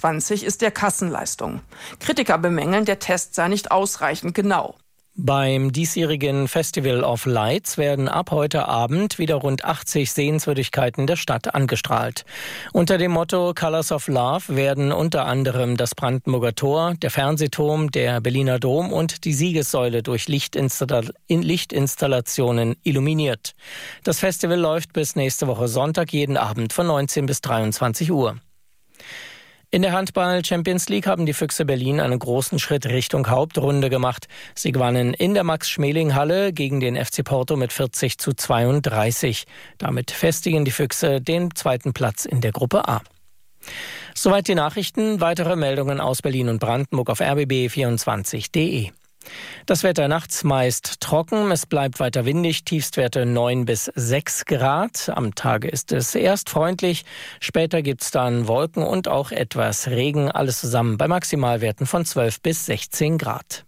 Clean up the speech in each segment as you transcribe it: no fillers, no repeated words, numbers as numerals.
2020 ist der Kassenleistung. Kritiker bemängeln, der Test sei nicht ausreichend genau. Beim diesjährigen Festival of Lights werden ab heute Abend wieder rund 80 Sehenswürdigkeiten der Stadt angestrahlt. Unter dem Motto Colors of Love werden unter anderem das Brandenburger Tor, der Fernsehturm, der Berliner Dom und die Siegessäule durch Lichtinstallationen illuminiert. Das Festival läuft bis nächste Woche Sonntag jeden Abend von 19 bis 23 Uhr. In der Handball-Champions League haben die Füchse Berlin einen großen Schritt Richtung Hauptrunde gemacht. Sie gewannen in der Max-Schmeling-Halle gegen den FC Porto mit 40:32. Damit festigen die Füchse den zweiten Platz in der Gruppe A. Soweit die Nachrichten. Weitere Meldungen aus Berlin und Brandenburg auf rbb24.de. Das Wetter nachts meist trocken, es bleibt weiter windig, Tiefstwerte 9 bis 6 Grad. Am Tage ist es erst freundlich, später gibt's dann Wolken und auch etwas Regen, alles zusammen bei Maximalwerten von 12 bis 16 Grad.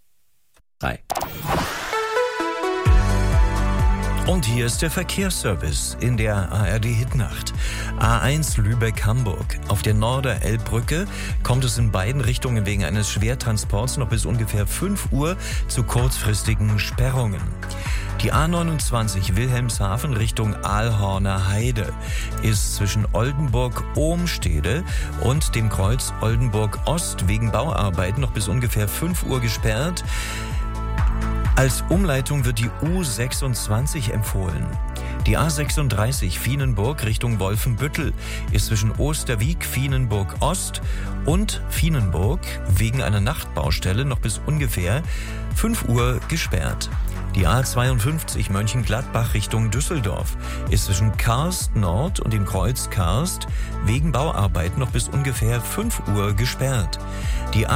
Und hier ist der Verkehrsservice in der ARD-Hitnacht. A1 Lübeck-Hamburg. Auf der Norder-Elbbrücke kommt es in beiden Richtungen wegen eines Schwertransports noch bis ungefähr 5 Uhr zu kurzfristigen Sperrungen. Die A29 Wilhelmshaven Richtung Aalhorner Heide ist zwischen Oldenburg-Ohmstede und dem Kreuz Oldenburg-Ost wegen Bauarbeiten noch bis ungefähr 5 Uhr gesperrt. Als Umleitung wird die U26 empfohlen. Die A36 Vienenburg Richtung Wolfenbüttel ist zwischen Osterwieck, Vienenburg Ost und Vienenburg wegen einer Nachtbaustelle noch bis ungefähr 5 Uhr gesperrt. Die A52 Mönchengladbach Richtung Düsseldorf ist zwischen Karst Nord und dem Kreuz Karst wegen Bauarbeiten noch bis ungefähr 5 Uhr gesperrt. Die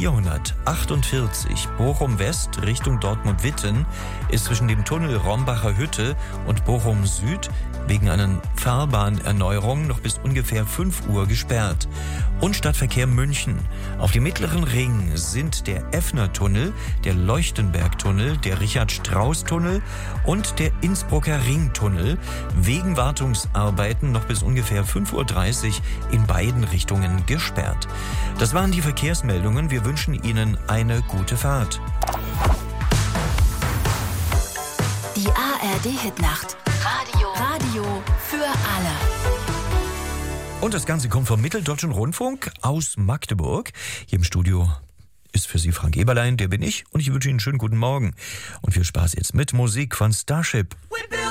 A448 Bochum West Richtung Dortmund-Witten ist zwischen dem Tunnel Rombacher Hütte und Bochum Süd wegen einer Fahrbahnerneuerung noch bis ungefähr 5 Uhr gesperrt. Und Stadtverkehr München. Auf dem Mittleren Ring sind der Effner-Tunnel, der Leuchtenberg-Tunnel, der Richard-Strauß-Tunnel und der Innsbrucker Ringtunnel wegen Wartungsarbeiten noch bis ungefähr 5:30 Uhr in beiden Richtungen gesperrt. Das waren die Verkehrsmeldungen. Wir wünschen Ihnen eine gute Fahrt. Die ARD-Hitnacht. Radio für alle. Und das Ganze kommt vom Mitteldeutschen Rundfunk aus Magdeburg. Hier im Studio ist für Sie Frank Eberlein, der bin ich. Und ich wünsche Ihnen einen schönen guten Morgen. Und viel Spaß jetzt mit Musik von Starship.